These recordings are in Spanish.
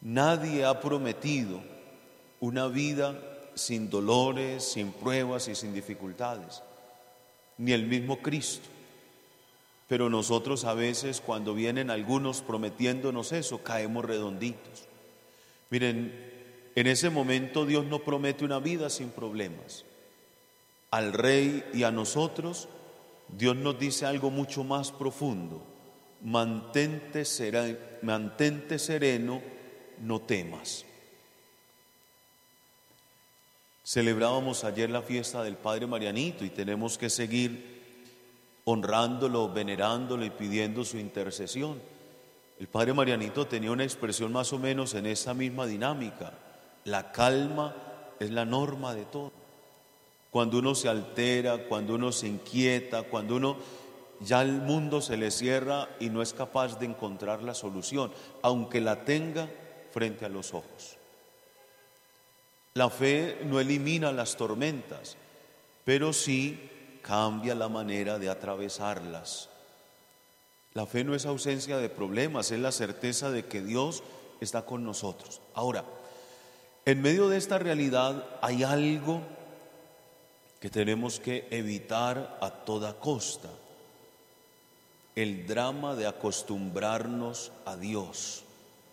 Nadie ha prometido una vida sin dolores, sin pruebas y sin dificultades, ni el mismo Cristo. Pero nosotros a veces, cuando vienen algunos prometiéndonos eso, caemos redonditos. Miren, en ese momento Dios no promete una vida sin problemas. Al rey y a nosotros, Dios nos dice algo mucho más profundo: mantente sereno, no temas. Celebrábamos ayer la fiesta del Padre Marianito y tenemos que seguir honrándolo, venerándolo y pidiendo su intercesión. El Padre Marianito tenía una expresión más o menos en esa misma dinámica: la calma es la norma de todo. Cuando uno se altera, cuando uno se inquieta, cuando uno ya el mundo se le cierra y no es capaz de encontrar la solución, aunque la tenga frente a los ojos. La fe no elimina las tormentas, pero sí cambia la manera de atravesarlas. La fe no es ausencia de problemas, es la certeza de que Dios está con nosotros. Ahora, en medio de esta realidad hay algo que tenemos que evitar a toda costa: el drama de acostumbrarnos a Dios.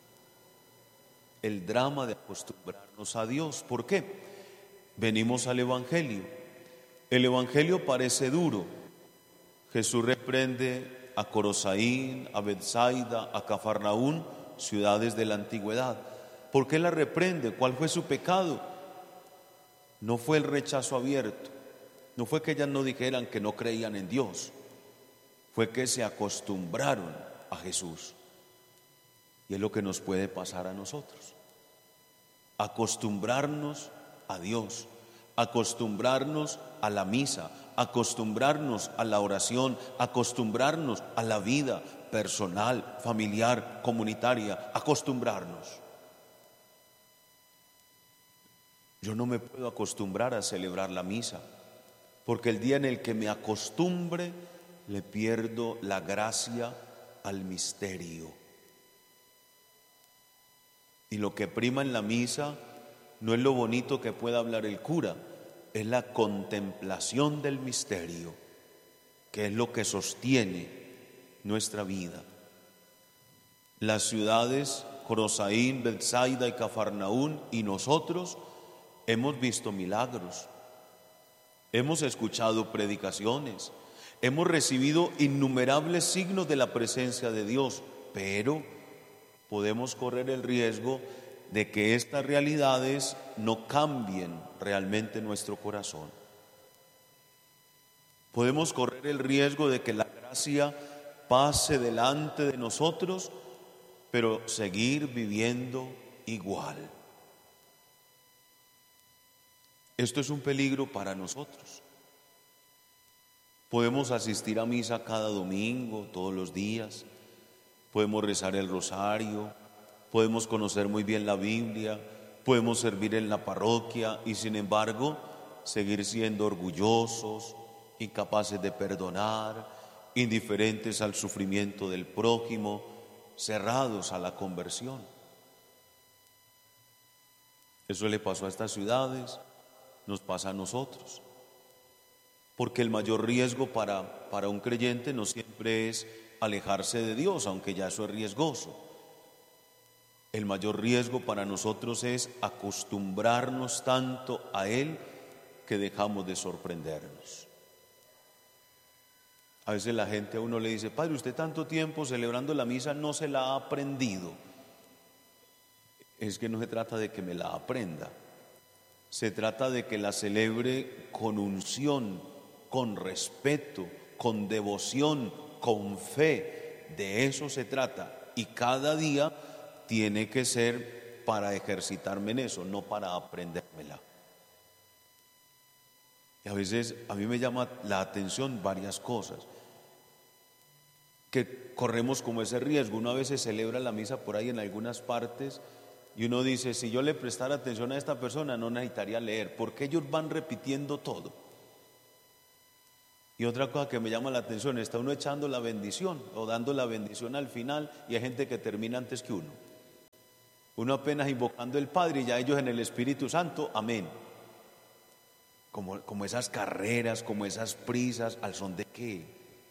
El drama de acostumbrarnos a Dios. ¿Por qué? Venimos al Evangelio. El Evangelio parece duro. Jesús reprende a Corosaín, a Betsaida, a Cafarnaún, ciudades de la antigüedad. ¿Por qué la reprende? ¿Cuál fue su pecado? No fue el rechazo abierto, no fue que ellas no dijeran que no creían en Dios, fue que se acostumbraron a Jesús. Y es lo que nos puede pasar a nosotros: acostumbrarnos a Dios, acostumbrarnos a la misa, acostumbrarnos a la oración, acostumbrarnos a la vida personal, familiar, comunitaria, acostumbrarnos. Yo no me puedo acostumbrar a celebrar la misa, porque el día en el que me acostumbre, le pierdo la gracia al misterio. Y lo que prima en la misa no es lo bonito que pueda hablar el cura, es la contemplación del misterio, que es lo que sostiene nuestra vida. Las ciudades Corosaín, Betsaida y Cafarnaún y nosotros hemos visto milagros, hemos escuchado predicaciones, hemos recibido innumerables signos de la presencia de Dios, pero podemos correr el riesgo de que estas realidades no cambien realmente nuestro corazón. Podemos correr el riesgo de que la gracia pase delante de nosotros, pero seguir viviendo igual. Esto es un peligro para nosotros. Podemos asistir a misa cada domingo, todos los días. Podemos rezar el rosario, podemos conocer muy bien la Biblia, podemos servir en la parroquia y sin embargo seguir siendo orgullosos, incapaces de perdonar, indiferentes al sufrimiento del prójimo, cerrados a la conversión. Eso le pasó a estas ciudades, nos pasa a nosotros. Porque el mayor riesgo para un creyente no siempre es alejarse de Dios, aunque ya eso es riesgoso. El mayor riesgo para nosotros es acostumbrarnos tanto a Él que dejamos de sorprendernos. A veces la gente a uno le dice: padre, usted tanto tiempo celebrando la misa no se la ha aprendido. Es que no se trata de que me la aprenda, se trata de que la celebre con unción, con respeto, con devoción, con fe. De eso se trata, y cada día tiene que ser para ejercitarme en eso, no para aprendérmela. Y a veces a mí me llama la atención varias cosas, que corremos como ese riesgo. Uno a veces celebra la misa por ahí en algunas partes y uno dice: si yo le prestara atención a esta persona no necesitaría leer, porque ellos van repitiendo todo. Y otra cosa que me llama la atención, está uno echando la bendición o dando la bendición al final y hay gente que termina antes que uno. Uno apenas invocando el Padre y ya ellos en el Espíritu Santo, amén. Como esas carreras, como esas prisas, ¿al son de qué?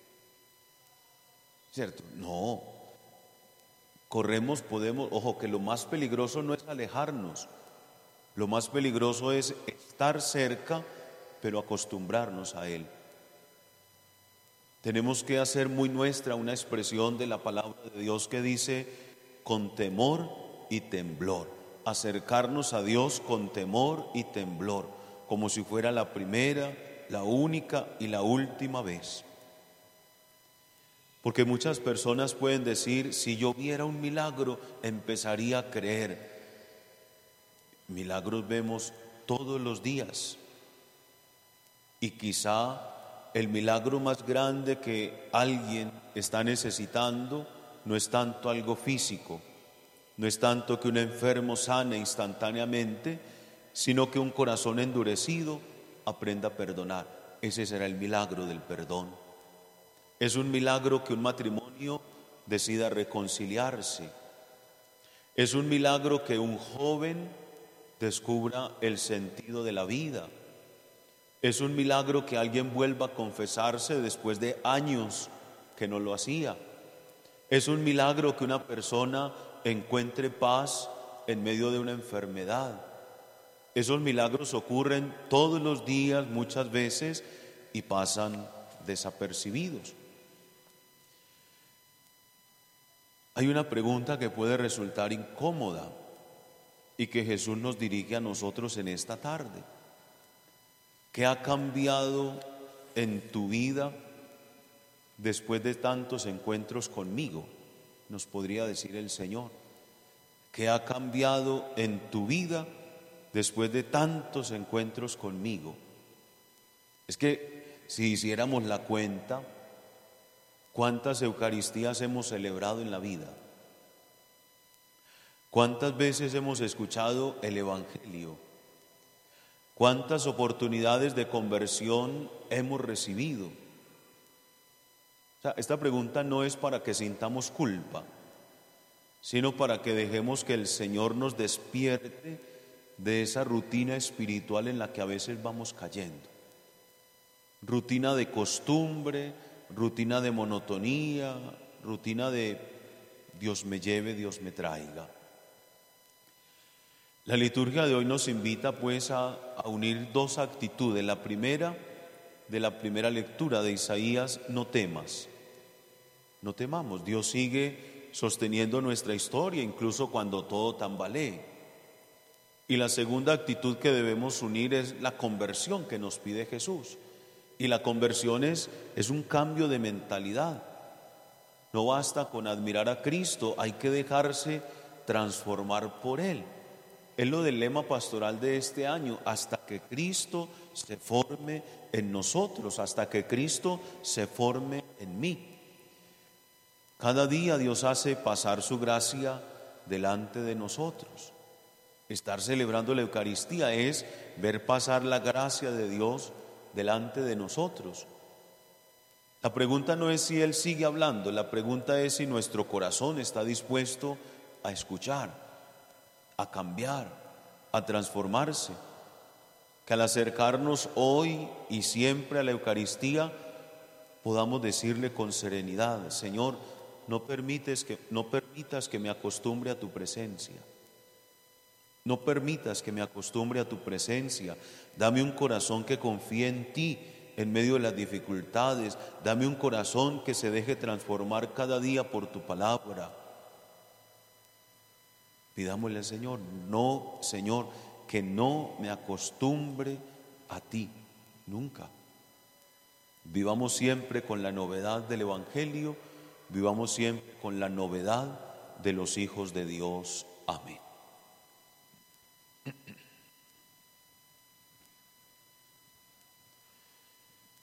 ¿Cierto? No. Corremos, podemos, ojo, que lo más peligroso no es alejarnos. Lo más peligroso es estar cerca, pero acostumbrarnos a Él. Tenemos que hacer muy nuestra una expresión de la palabra de Dios que dice, con temor y temblor. Acercarnos a Dios con temor y temblor, como si fuera la primera, la única y la última vez. Porque muchas personas pueden decir, si yo viera un milagro, empezaría a creer. Milagros vemos todos los días. Y quizá el milagro más grande que alguien está necesitando no es tanto algo físico, no es tanto que un enfermo sane instantáneamente, sino que un corazón endurecido aprenda a perdonar. Ese será el milagro del perdón. Es un milagro que un matrimonio decida reconciliarse. Es un milagro que un joven descubra el sentido de la vida. Es un milagro que alguien vuelva a confesarse después de años que no lo hacía. Es un milagro que una persona encuentre paz en medio de una enfermedad. Esos milagros ocurren todos los días, muchas veces, y pasan desapercibidos. Hay una pregunta que puede resultar incómoda y que Jesús nos dirige a nosotros en esta tarde. ¿Qué ha cambiado en tu vida después de tantos encuentros conmigo? Nos podría decir el Señor. ¿Qué ha cambiado en tu vida después de tantos encuentros conmigo? Es que si hiciéramos la cuenta, ¿cuántas Eucaristías hemos celebrado en la vida? ¿Cuántas veces hemos escuchado el Evangelio? ¿Cuántas oportunidades de conversión hemos recibido? O sea, esta pregunta no es para que sintamos culpa, sino para que dejemos que el Señor nos despierte de esa rutina espiritual en la que a veces vamos cayendo. Rutina de costumbre, rutina de monotonía, rutina de Dios me lleve, Dios me traiga. La liturgia de hoy nos invita pues a unir dos actitudes. La primera, de la primera lectura de Isaías, no temas, no temamos. Dios sigue sosteniendo nuestra historia, incluso cuando todo tambalee. Y la segunda actitud que debemos unir es la conversión que nos pide Jesús. Y la conversión es un cambio de mentalidad. No basta con admirar a Cristo, hay que dejarse transformar por Él. Es lo del lema pastoral de este año, hasta que Cristo se forme en nosotros, hasta que Cristo se forme en mí. Cada día Dios hace pasar su gracia delante de nosotros. Estar celebrando la Eucaristía es ver pasar la gracia de Dios delante de nosotros. La pregunta no es si Él sigue hablando, la pregunta es si nuestro corazón está dispuesto a escuchar, a cambiar, a transformarse. Que al acercarnos hoy y siempre a la Eucaristía podamos decirle con serenidad: Señor, no permitas que me acostumbre a tu presencia. No permitas que me acostumbre a tu presencia. Dame un corazón que confíe en ti en medio de las dificultades. Dame un corazón que se deje transformar cada día por tu palabra. Pidámosle al Señor, no, Señor, que no me acostumbre a ti, nunca. Vivamos siempre con la novedad del Evangelio, vivamos siempre con la novedad de los hijos de Dios. Amén.